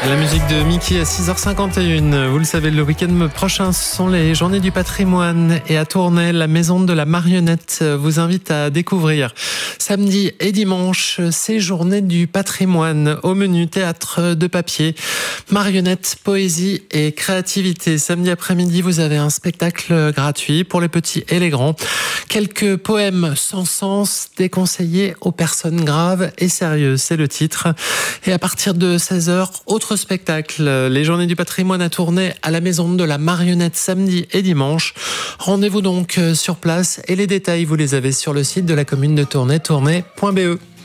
La musique de Mickey à 6h51. Vous le savez, le week-end prochain, ce sont les Journées du patrimoine. Et à Tournai, la Maison de la Marionnette vous invite à découvrir samedi et dimanche ces Journées du patrimoine. Au menu, théâtre de papier, marionnettes, poésie et créativité. Samedi après-midi, vous avez un spectacle gratuit pour les petits et les grands. Quelques poèmes sans sens déconseillés aux personnes graves et sérieuses. C'est le titre. Et à partir de 16h, autre spectacle, les Journées du patrimoine à Tournai à la Maison de la Marionnette samedi et dimanche. Rendez-vous donc sur place et les détails, vous les avez sur le site de la commune de Tournai, tournai.be.